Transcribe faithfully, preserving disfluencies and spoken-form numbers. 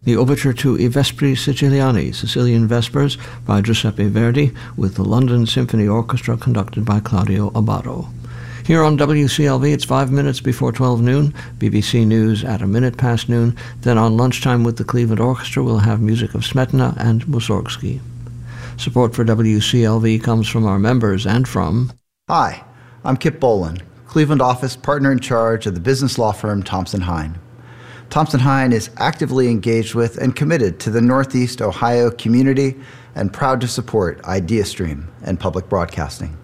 The overture to I Vespri Siciliani, Sicilian Vespers, by Giuseppe Verdi, with the London Symphony Orchestra conducted by Claudio Abbado. Here on W C L V, it's five minutes before twelve noon, B B C News at a minute past noon. Then on lunchtime with the Cleveland Orchestra, we'll have music of Smetana and Mussorgsky. Support for W C L V comes from our members and from... Hi, I'm Kip Bolin, Cleveland office partner in charge of the business law firm Thompson Hine. Thompson Hine is actively engaged with and committed to the Northeast Ohio community and proud to support IdeaStream and public broadcasting.